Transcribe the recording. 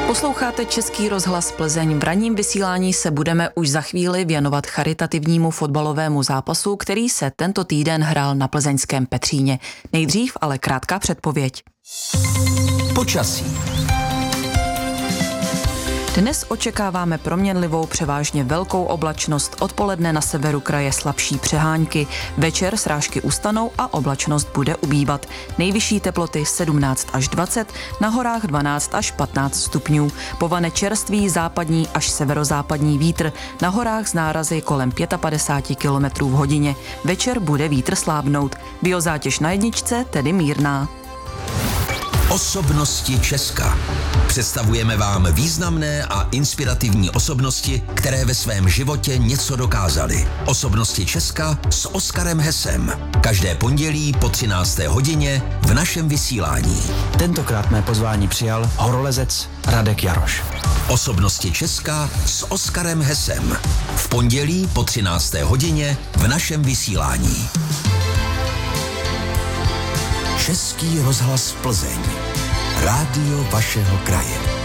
Posloucháte Český rozhlas Plzeň. V ranním vysílání se budeme už za chvíli věnovat charitativnímu fotbalovému zápasu, který se tento týden hrál na plzeňském Petříně. Nejdřív ale krátká předpověď. Počasí. Dnes očekáváme proměnlivou, převážně velkou oblačnost, odpoledne na severu kraje slabší přehánky, večer srážky ustanou a oblačnost bude ubývat. Nejvyšší teploty 17 až 20, na horách 12 až 15 stupňů. Povane čerstvý západní až severozápadní vítr, na horách s nárazy kolem 55 km v hodině. Večer bude vítr slábnout. Biozátěž na jedničce tedy mírná. Osobnosti Česka. Představujeme vám významné a inspirativní osobnosti, které ve svém životě něco dokázaly. Osobnosti Česka s Oskarem Hesem. Každé pondělí po 13. hodině v našem vysílání. Tentokrát mé pozvání přijal horolezec Radek Jaroš. Osobnosti Česka s Oskarem Hesem. V pondělí po 13. hodině v našem vysílání. Český rozhlas Plzeň. Rádio vašeho kraje.